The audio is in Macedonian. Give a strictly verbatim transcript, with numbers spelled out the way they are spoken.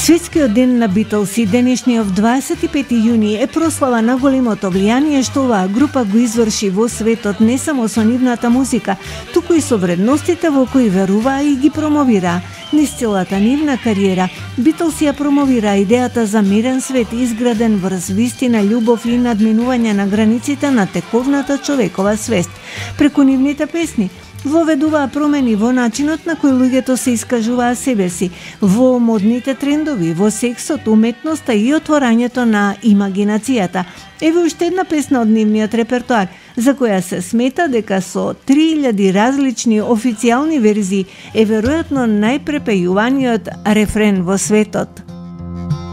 Светскиот ден на Битлси, денешниот дваесет и пети јуни, е прослава на големото влијание што оваа група го изврши во светот не само со нивната музика, туку и со вредностите во кои веруваа и ги промовира. Низ целата нивна кариера, Битлси ја промовира идејата за мирен свет, изграден врз вистина, љубов и надминување на границите на тековната човекова свест. Преку нивните песни воведуваа промени во начинот на кој луѓето се искажуваа себе си, во модните трендови, во сексот, уметноста и отворањето на имагинацијата. Еве уште една песна од нивниот репертоар, за која се смета дека со три илјади различни официјални верзии е веројатно најпрепејуваниот рефрен во светот.